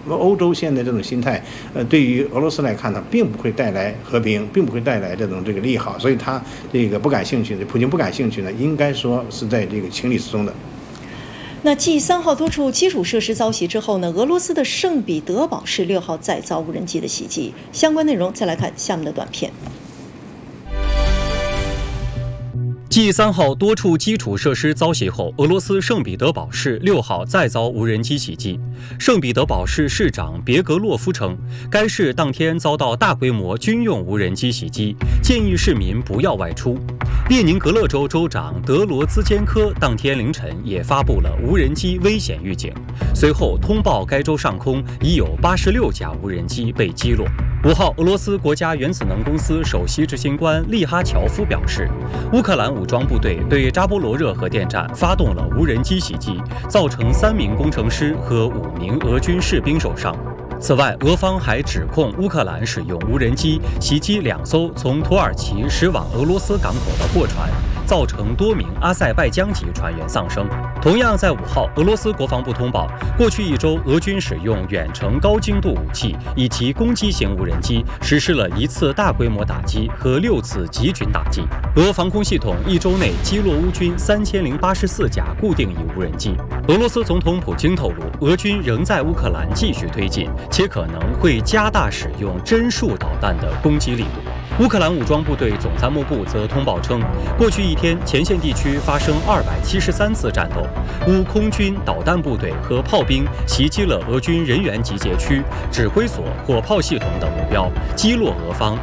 欧洲现在这种心态，对于俄罗斯来看呢，并不会带来和平，并不会带来这个利好，所以他这个不感兴趣，普京不感兴趣呢，应该说是在这个情理之中的。 那继3号多处基础设施遭袭之后呢，俄罗斯的圣彼得堡市6号再遭无人机的袭击。相关内容再来看下面的短片。 继3号多处基础设施遭袭后，俄罗斯圣彼得堡市6号再遭无人机袭击。圣彼得堡市市长别格洛夫称，该市当天遭到大规模军用无人机袭击，建议市民不要外出。列宁格勒州州长德罗兹坚科当天凌晨也发布了无人机危险预警，随后通报该州上空已有86架无人机被击落。5号，俄罗斯国家原子能公司首席执行官利哈乔夫表示，乌克兰武装部队对扎波罗热核电站发动了无人机袭击，造成3名工程师和5名俄军士兵受伤。此外，俄方还指控乌克兰使用无人机袭击2艘从土耳其驶往俄罗斯港口的货船，造成多名阿塞拜疆籍船员丧生。同样在5号，俄罗斯国防部通报，过去1周，俄军使用远程高精度武器以及攻击型无人机实施了1次大规模打击和6次集群打击。俄防空系统1周内击落乌军3084架固定翼无人机。俄罗斯总统普京透露，俄军仍在乌克兰继续推进，且可能会加大使用针束导弹的攻击力度。乌克兰武装部队总参谋部则通报称，过去1天前线地区发生273次战斗，乌空军导弹部队和炮兵袭击了俄军人员集结区、指挥所、火炮系统等目标，击落俄方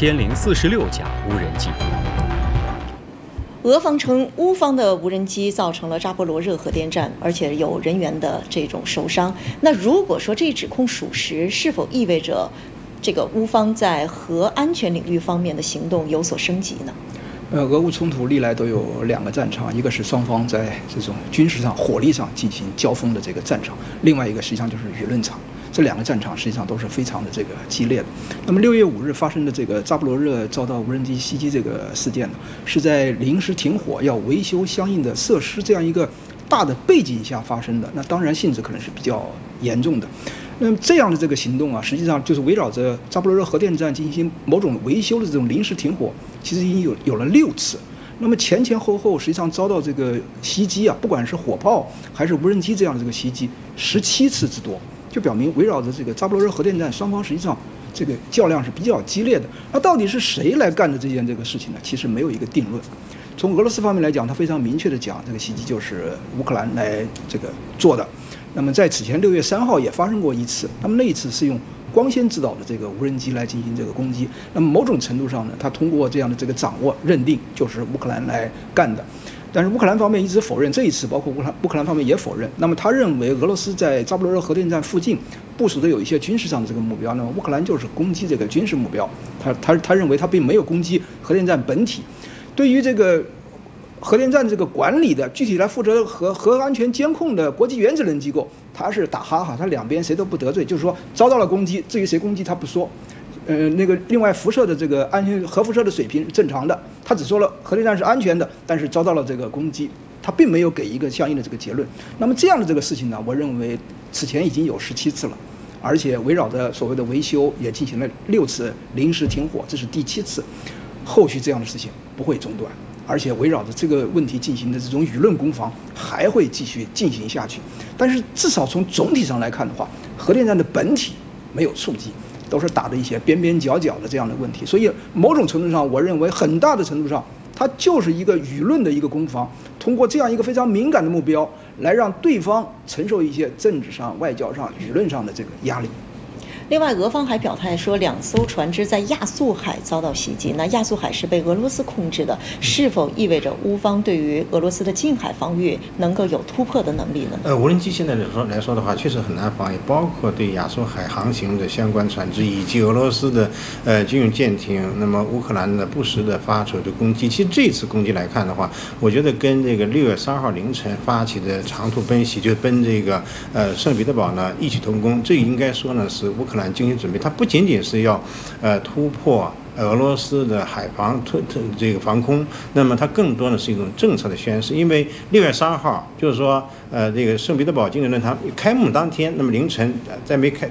2046架无人机。 俄方称，乌方的无人机造成了扎波罗热核电站，而且有人员的这种受伤。那如果说这一指控属实，是否意味着这个乌方在核安全领域方面的行动有所升级呢？ 俄乌冲突历来都有2个战场，一个是双方在这种军事上、火力上进行交锋的这个战场，另外一个实际上就是舆论场。这2个战场实际上都是非常的这个激烈的。那么6月5日发生的这个扎波罗热遭到无人机袭击这个事件呢，是在临时停火要维修相应的设施这样一个大的背景下发生的。那当然性质可能是比较严重的。那么这样的这个行动啊，实际上就是围绕着扎波罗热核电站进行某种维修的这种临时停火，其实已经有了6次。那么前后实际上遭到这个袭击啊，不管是火炮还是无人机这样的这个袭击，17次之多。就表明围绕着这个扎波罗热核电站，双方实际上这个较量是比较激烈的。那到底是谁来干的这件这个事情呢？其实没有一个定论。从俄罗斯方面来讲，他非常明确的讲，这个袭击就是乌克兰来这个做的。那么在此前6月3号也发生过1次，那么那一次是用光纤制导的这个无人机来进行这个攻击。那么某种程度上呢，他通过这样的这个掌握，认定就是乌克兰来干的。但是乌克兰方面一直否认，这一次包括乌克兰方面也否认。那么他认为俄罗斯在扎波罗热核电站附近部署的有一些军事上的这个目标，那么乌克兰就是攻击这个军事目标。他认为他并没有攻击核电站本体。对于这个核电站这个管理的具体来负责核安全监控的国际原子能机构，他是打哈哈，他2边谁都不得罪，就是说遭到了攻击，至于谁攻击他不说。那个另外辐射的这个安全核辐射的水平是正常的，他只说了核电站是安全的，但是遭到了这个攻击，他并没有给一个相应的这个结论。那么这样的这个事情呢，我认为此前已经有17次了，而且围绕着所谓的维修也进行了6次临时停火，这是第7次，后续这样的事情不会中断，而且围绕着这个问题进行的这种舆论攻防还会继续进行下去。但是至少从总体上来看的话，核电站的本体没有触及，都是打的一些边边角角的这样的问题，所以某种程度上，我认为很大的程度上，它就是一个舆论的一个攻防，通过这样一个非常敏感的目标，来让对方承受一些政治上、外交上、舆论上的这个压力。 另外，俄方还表态说，2艘船只在亚速海遭到袭击。那亚速海是被俄罗斯控制的，是否意味着乌方对于俄罗斯的近海防御能够有突破的能力呢？ 无人机现在来说的话，确实很难防御，包括对亚速海航行的相关船只，以及俄罗斯的军用舰艇，那么乌克兰的不时的发出的攻击。其实这次攻击来看的话，我觉得跟这个6月3号凌晨发起的长途奔袭，就奔这个圣彼得堡呢异曲同工。这应该说呢是乌克兰精心准备，它不仅仅是要突破俄罗斯的海防这个防空，那么它更多的是一种政策的宣示。因为6月3号就是说这个圣彼得堡经济论坛开幕当天，那么凌晨在没开